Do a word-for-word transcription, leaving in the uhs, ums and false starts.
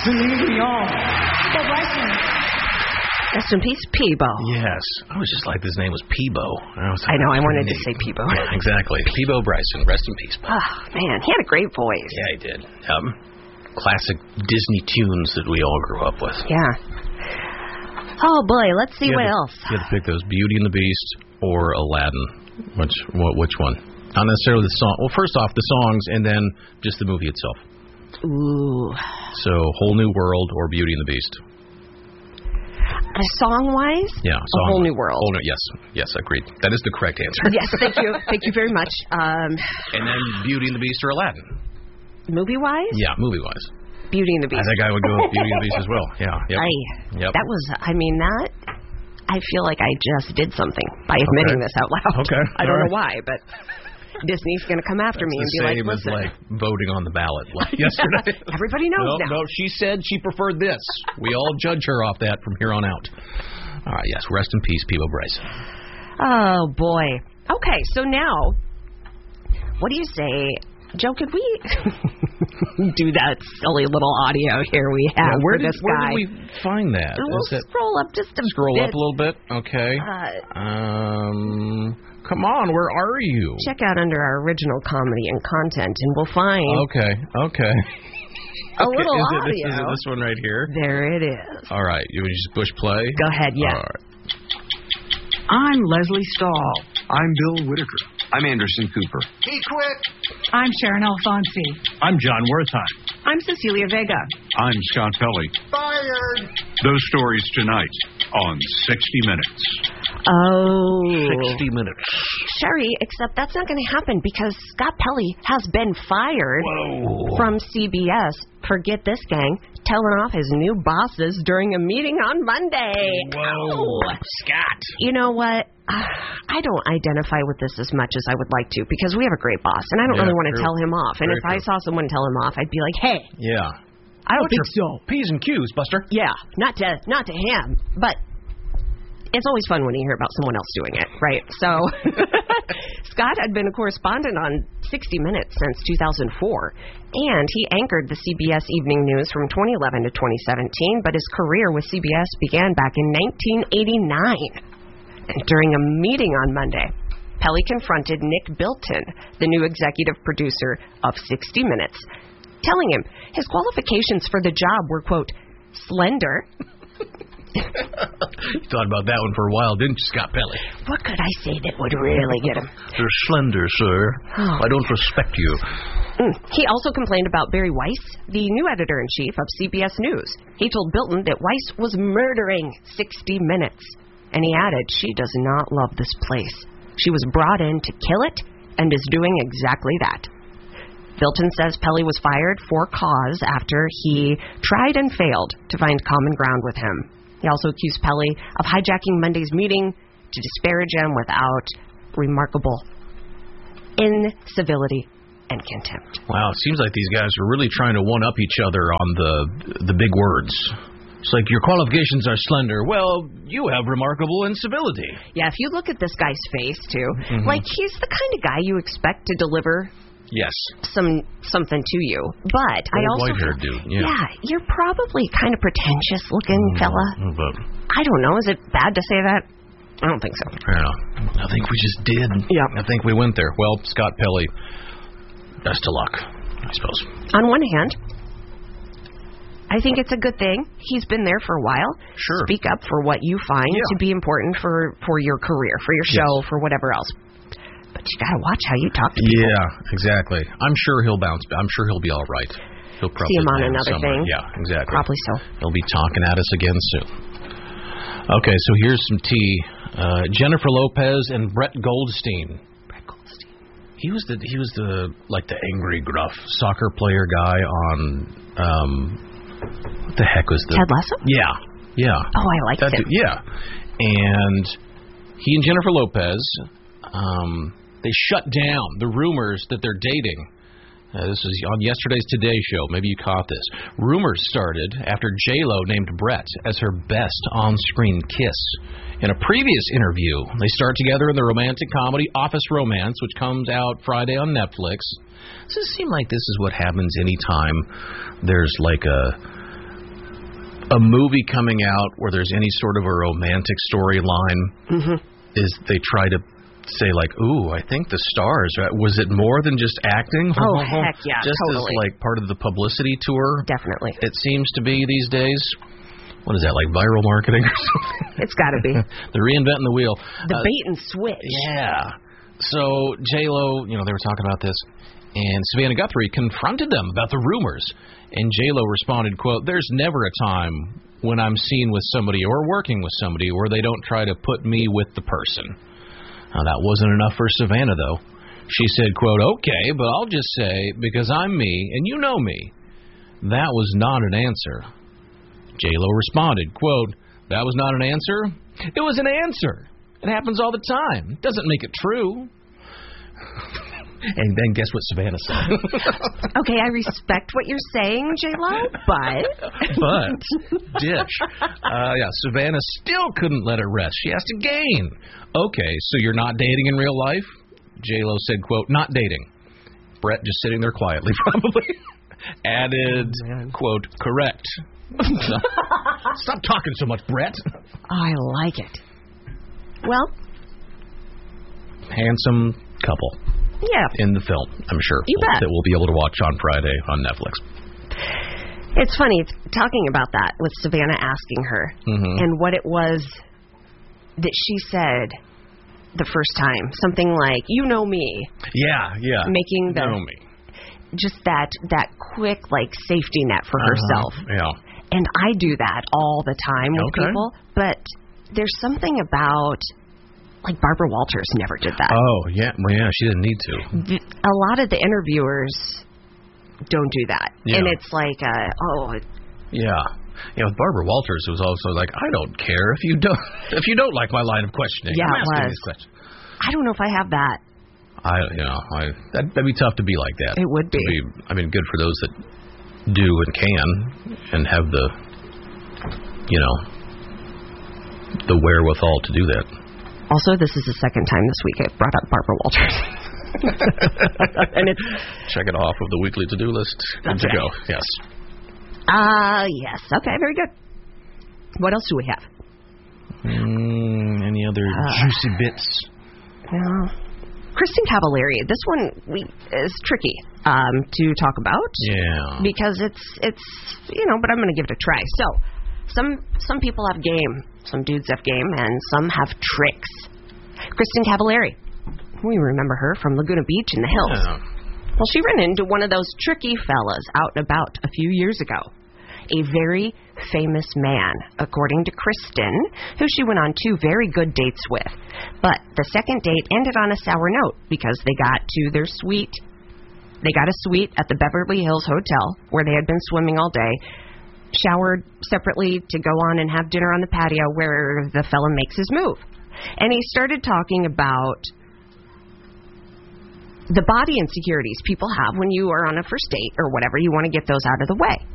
Celine Dion. Peabo Bryson. Rest in peace, Peabo. Yes. I was just like his name was Peabo. I, was I know, I wanted neat. to say Peabo. Yeah, exactly. Peabo Bryson. Rest in peace. Oh, man, he had a great voice. Yeah, he did. Um, classic Disney tunes that we all grew up with. Yeah. Oh, boy, let's see what to, else. You had to pick those, Beauty and the Beast or Aladdin. Which, what, which one? Not necessarily the song. Well, first off, the songs, and then just the movie itself. Ooh. So, Whole New World or Beauty and the Beast? Uh, song-wise? Yeah. Song, A Whole New World. Whole new, yes. Yes, agreed. That is the correct answer. Yes, thank you. Thank you very much. Um, and then Beauty and the Beast or Aladdin? Movie-wise? Yeah, movie-wise. Beauty and the Beast. I think I would go with Beauty and the Beast as well. Yeah. Yep. I, yep. That was, I mean, that, I feel like I just did something by admitting okay. this out loud. Okay. I don't All know right. why, but Disney's going to come after That's me and the be like, same as listen. like voting on the ballot like yesterday. Everybody knows no, now. No, she said she preferred this. We all judge her off that from here on out. All right, yes, rest in peace, Peabo Bryson. Oh, boy. Okay, so now, what do you say, Joe, could we do that silly little audio here we have yeah, where for did, this where guy? Where did we find that? And we'll Is that scroll up just a Scroll bit. up a little bit? Okay. Uh, um, come on, where are you? Check out under our original comedy and content, and we'll find Okay, okay. a okay. little is it, audio. Is it this one right here? There it is. All right, you would just push play? Go ahead, yeah. All right. I'm Leslie Stahl. I'm Bill Whitaker. I'm Anderson Cooper. He quit. I'm Sharon Alfonsi. I'm John Wertheim. I'm Cecilia Vega. I'm Scott Pelley. Fired. Those stories tonight on sixty minutes. Oh. sixty minutes. Sherry, except that's not going to happen because Scott Pelley has been fired Whoa. from C B S. Forget this, gang. Telling off his new bosses during a meeting on Monday. Whoa. Oh. Scott. You know what? I don't identify with this as much as I would like to because we have a great boss, and I don't Yeah, really want to true. tell him off. And Very if I true. saw someone tell him off, I'd be like, hey, Yeah. I don't What's think your so. P's and Q's, Buster. Yeah, not to not to him, but it's always fun when you hear about someone else doing it, right? So Scott had been a correspondent on sixty minutes since two thousand four, and he anchored the C B S Evening News from twenty eleven to twenty seventeen, but his career with C B S began back in nineteen eighty-nine. And during a meeting on Monday, Pelley confronted Nick Bilton, the new executive producer of sixty minutes, telling him his qualifications for the job were, quote, slender. You thought about that one for a while, didn't you, Scott Pelley? What could I say that would really get him? You're slender, sir. Oh. I don't respect you. Mm. He also complained about Barry Weiss, the new editor-in-chief of C B S News. He told Bilton that Weiss was murdering sixty minutes. And he added, she does not love this place. She was brought in to kill it and is doing exactly that. Bilton says Pelley was fired for cause after he tried and failed to find common ground with him. He also accused Pelley of hijacking Monday's meeting to disparage him without remarkable incivility and contempt. Wow, it seems like these guys are really trying to one-up each other on the the big words. It's like, your qualifications are slender. Well, you have remarkable incivility. Yeah, if you look at this guy's face, too, Mm-hmm. like, he's the kind of guy you expect to deliver Yes. some something to you. But I Old also... white-haired dude, yeah. Yeah, you're probably kind of pretentious-looking fella. But, I don't know. Is it bad to say that? I don't think so. I don't know. I think we just did. Yeah. I think we went there. Well, Scott Pelley, best of luck, I suppose. On one hand, I think it's a good thing. He's been there for a while. Sure. Speak up for what you find Yeah. to be important for, for your career, for your show, Yes. for whatever else. But you gotta watch how you talk to people. Yeah, exactly. I'm sure he'll bounce back. I'm sure he'll be all right. He'll probably See him on land another somewhere. thing. Yeah, exactly. Probably so. He'll be talking at us again soon. Okay, so here's some tea. Uh, Jennifer Lopez and Brett Goldstein. Brett Goldstein. He was the he was the like the angry, gruff soccer player guy on um, what the heck was the Ted Lasso? Yeah, yeah. Oh, I liked That him. dude- yeah, and he and Jennifer Lopez, um, they shut down the rumors that they're dating. Uh, this is on yesterday's Today Show. Maybe you caught this. Rumors started after J-Lo named Brett as her best on-screen kiss. In a previous interview, they start together in the romantic comedy Office Romance, which comes out Friday on Netflix. Does it seem like this is what happens anytime there's like a a movie coming out where there's any sort of a romantic storyline Mm-hmm. is they try to say like, ooh, I think the stars, was it more than just acting? Oh, heck yeah, Just totally. as like part of the publicity tour. Definitely. It seems to be these days. What is that, like viral marketing or something? It's got to be. They're reinventing the wheel. The Uh, bait and switch. Yeah. So J-Lo, you know, they were talking about this, and Savannah Guthrie confronted them about the rumors. And J-Lo responded, quote, "There's never a time when I'm seen with somebody or working with somebody where they don't try to put me with the person." Now, that wasn't enough for Savannah, though. She said, quote, "Okay, but I'll just say, because I'm me, and you know me, that was not an answer." J-Lo responded, quote, "That was not an answer? It was an answer. It happens all the time. It doesn't make it true." And then guess what Savannah said? Okay, I respect what you're saying, J-Lo, but... But, dish. Uh, yeah, Savannah still couldn't let it rest. She asked again. "Okay, so you're not dating in real life?" J-Lo said, quote, "Not dating." Brett just sitting there quietly, probably. Added, Oh, quote, "Correct." Stop talking so much, Brett. I like it. Well, Handsome couple yeah. in the film, I'm sure. You bet. That we'll be able to watch on Friday on Netflix. It's funny talking about that with Savannah asking her Mhm. and what it was that she said the first time. Something like, "You know me." Yeah, yeah. Making the You know me. just that that quick like safety net for herself. Uh-huh. Yeah. And I do that all the time with Okay. people, but there's something about like Barbara Walters never did that. Oh, yeah. Well, yeah, she didn't need to. The, a lot of the interviewers don't do that. Yeah. And it's like, uh, oh, Yeah. Yeah, with Barbara Walters, it was also like, I don't care if you don't if you don't like my line of questioning. Yeah, I'm it asking was. these questions. I don't know if I have that. I, you know, I that'd, that'd be tough to be like that. It would To be. I mean, good for those that do and can and have the, you know, the wherewithal to do that. Also, this is the second time this week I've brought up Barbara Walters. And it's, Check it off of the weekly to-do list. Good That's to right. go. Yes. uh, yes. Okay, very good. What else do we have? Mm, any other Uh, juicy bits? Yeah. Kristen Cavallari. This one we, is tricky um, to talk about. Yeah. Because it's, it's you know, but I'm going to give it a try. So, some some people have game, some dudes have game, and some have tricks. Kristen Cavallari. We remember her from Laguna Beach in the hills. Yeah. Well, she ran into one of those tricky fellas out and about a few years ago. A very famous man, according to Kristen, who she went on two very good dates with. But the second date ended on a sour note because they got to their suite. They got a suite at the Beverly Hills Hotel where they had been swimming all day, showered separately to go on and have dinner on the patio where the fella makes his move. And he started talking about the body insecurities people have when you are on a first date or whatever. You want to get those out of the way.